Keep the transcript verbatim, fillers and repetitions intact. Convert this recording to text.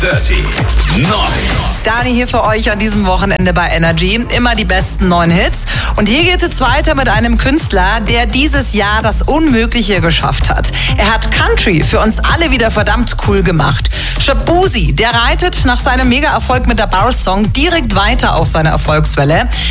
Dirty neun. Dani hier für euch an diesem Wochenende bei Energy. Immer die besten neuen Hits. Und hier geht es jetzt weiter mit einem Künstler, der dieses Jahr das Unmögliche geschafft hat. Er hat Country für uns alle wieder verdammt cool gemacht. Shaboozey, der reitet nach seinem Mega-Erfolg mit der Bar Song direkt weiter auf seine Erfolgswelle.